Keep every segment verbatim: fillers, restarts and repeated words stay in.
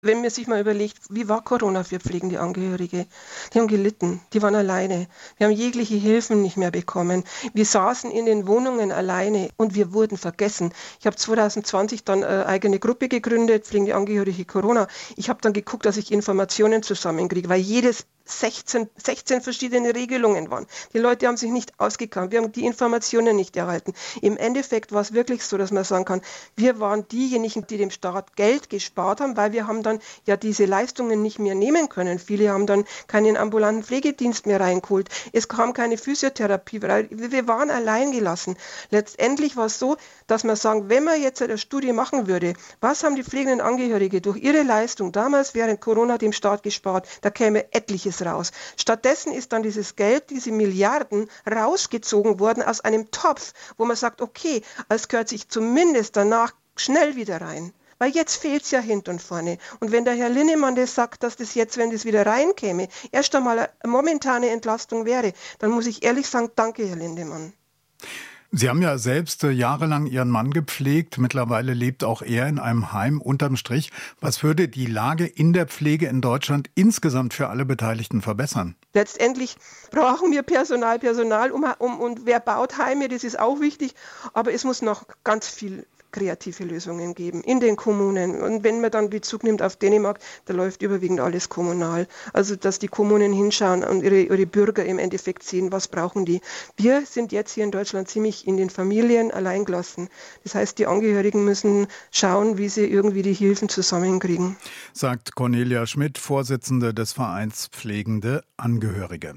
Wenn man sich mal überlegt, wie war Corona für pflegende Angehörige? Die haben gelitten, die waren alleine. Wir haben jegliche Hilfen nicht mehr bekommen. Wir saßen in den Wohnungen alleine und wir wurden vergessen. Ich habe zwanzig zwanzig dann eine eigene Gruppe gegründet, pflegende Angehörige Corona. Ich habe dann geguckt, dass ich Informationen zusammenkriege, weil jedes sechzehn, sechzehn verschiedene Regelungen waren. Die Leute haben sich nicht ausgekannt. Wir haben die Informationen nicht erhalten. Im Endeffekt war es wirklich so, dass man sagen kann, wir waren diejenigen, die dem Staat Geld gespart haben, weil wir haben dann ja diese Leistungen nicht mehr nehmen können. Viele haben dann keinen ambulanten Pflegedienst mehr reingeholt. Es kam keine Physiotherapie, weil wir waren allein gelassen. Letztendlich war es so, dass man sagen, wenn man jetzt eine Studie machen würde, was haben die pflegenden Angehörige durch ihre Leistung damals während Corona dem Staat gespart, da käme etliches raus. Stattdessen ist dann dieses Geld, diese Milliarden rausgezogen worden aus einem Topf, wo man sagt, okay, es gehört sich zumindest danach schnell wieder rein. Weil jetzt fehlt es ja hinten und vorne. Und wenn der Herr Linnemann das sagt, dass das jetzt, wenn das wieder reinkäme, erst einmal eine momentane Entlastung wäre, dann muss ich ehrlich sagen, danke, Herr Linnemann. Sie haben ja selbst jahrelang Ihren Mann gepflegt. Mittlerweile lebt auch er in einem Heim. Unterm Strich, was würde die Lage in der Pflege in Deutschland insgesamt für alle Beteiligten verbessern? Letztendlich brauchen wir Personal, Personal um, um, und wer baut Heime, das ist auch wichtig. Aber es muss noch ganz viel kreative Lösungen geben in den Kommunen. Und wenn man dann Bezug nimmt auf Dänemark, da läuft überwiegend alles kommunal. Also dass die Kommunen hinschauen und ihre, ihre Bürger im Endeffekt sehen, was brauchen die. Wir sind jetzt hier in Deutschland ziemlich in den Familien alleingelassen. Das heißt, die Angehörigen müssen schauen, wie sie irgendwie die Hilfen zusammenkriegen. Sagt Cornelia Schmidt, Vorsitzende des Vereins Pflegende Angehörige.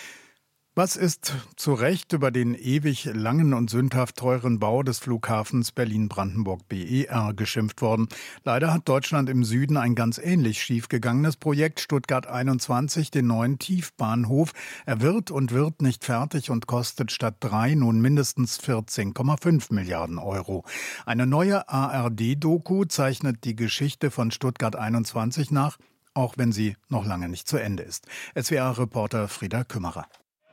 Was ist zu Recht über den ewig langen und sündhaft teuren Bau des Flughafens Berlin-Brandenburg-B E R geschimpft worden? Leider hat Deutschland im Süden ein ganz ähnlich schiefgegangenes Projekt, Stuttgart einundzwanzig, den neuen Tiefbahnhof. Er wird und wird nicht fertig und kostet statt drei nun mindestens vierzehn Komma fünf Milliarden Euro. Eine neue A R D-Doku zeichnet die Geschichte von Stuttgart einundzwanzig nach, auch wenn sie noch lange nicht zu Ende ist. S W R-Reporter Frieda Kümmerer.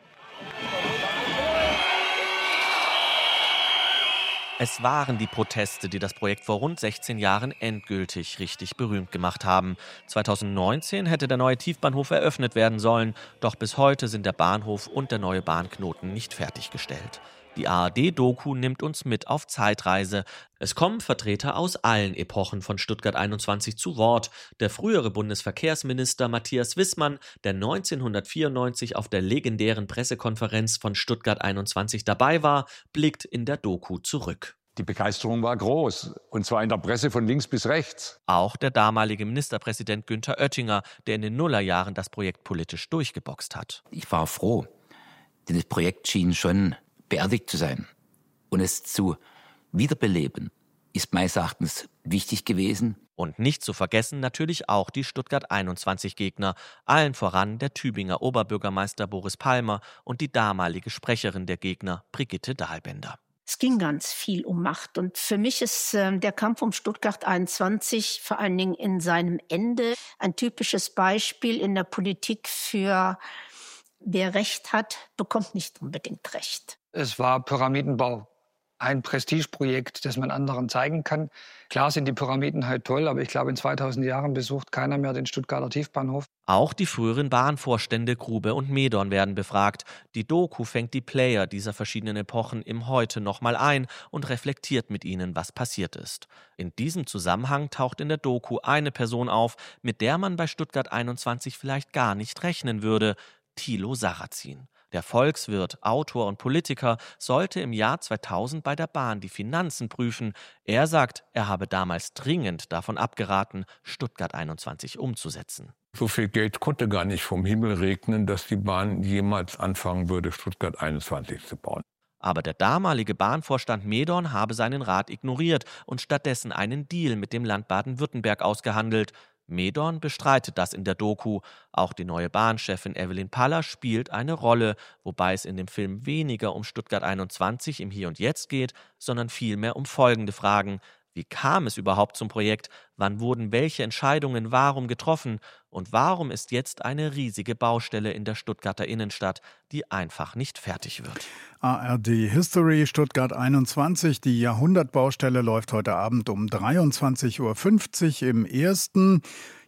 Es waren die Proteste, die das Projekt vor rund sechzehn Jahren endgültig richtig berühmt gemacht haben. zweitausendneunzehn hätte der neue Tiefbahnhof eröffnet werden sollen, doch bis heute sind der Bahnhof und der neue Bahnknoten nicht fertiggestellt. Die A R D-Doku nimmt uns mit auf Zeitreise. Es kommen Vertreter aus allen Epochen von Stuttgart einundzwanzig zu Wort. Der frühere Bundesverkehrsminister Matthias Wissmann, der neunzehnhundertvierundneunzig auf der legendären Pressekonferenz von Stuttgart einundzwanzig dabei war, blickt in der Doku zurück. Die Begeisterung war groß, und zwar in der Presse von links bis rechts. Auch der damalige Ministerpräsident Günther Oettinger, der in den Nullerjahren das Projekt politisch durchgeboxt hat. Ich war froh, denn das Projekt schien schon beerdigt zu sein. Und es zu wiederbeleben ist meines Erachtens wichtig gewesen. Und nicht zu vergessen natürlich auch die Stuttgart einundzwanzig-Gegner, allen voran der Tübinger Oberbürgermeister Boris Palmer und die damalige Sprecherin der Gegner, Brigitte Dahlbender. Es ging ganz viel um Macht. Und für mich ist äh, der Kampf um Stuttgart einundzwanzig vor allen Dingen in seinem Ende ein typisches Beispiel in der Politik für wer Recht hat, bekommt nicht unbedingt Recht. Es war Pyramidenbau, ein Prestigeprojekt, das man anderen zeigen kann. Klar sind die Pyramiden halt toll, aber ich glaube, in zweitausend Jahren besucht keiner mehr den Stuttgarter Tiefbahnhof. Auch die früheren Bahnvorstände Grube und Medorn werden befragt. Die Doku fängt die Player dieser verschiedenen Epochen im Heute nochmal ein und reflektiert mit ihnen, was passiert ist. In diesem Zusammenhang taucht in der Doku eine Person auf, mit der man bei Stuttgart einundzwanzig vielleicht gar nicht rechnen würde: Thilo Sarrazin. Der Volkswirt, Autor und Politiker sollte im Jahr zweitausend bei der Bahn die Finanzen prüfen. Er sagt, er habe damals dringend davon abgeraten, Stuttgart einundzwanzig umzusetzen. So viel Geld konnte gar nicht vom Himmel regnen, dass die Bahn jemals anfangen würde, Stuttgart einundzwanzig zu bauen. Aber der damalige Bahnvorstand Medorn habe seinen Rat ignoriert und stattdessen einen Deal mit dem Land Baden-Württemberg ausgehandelt. Medorn bestreitet das in der Doku. Auch die neue Bahnchefin Evelyn Paller spielt eine Rolle, wobei es in dem Film weniger um Stuttgart einundzwanzig im Hier und Jetzt geht, sondern vielmehr um folgende Fragen. Wie kam es überhaupt zum Projekt? Wann wurden welche Entscheidungen warum getroffen? Und warum ist jetzt eine riesige Baustelle in der Stuttgarter Innenstadt, die einfach nicht fertig wird? A R D History Stuttgart einundzwanzig. Die Jahrhundertbaustelle läuft heute Abend um dreiundzwanzig Uhr fünfzig im ersten.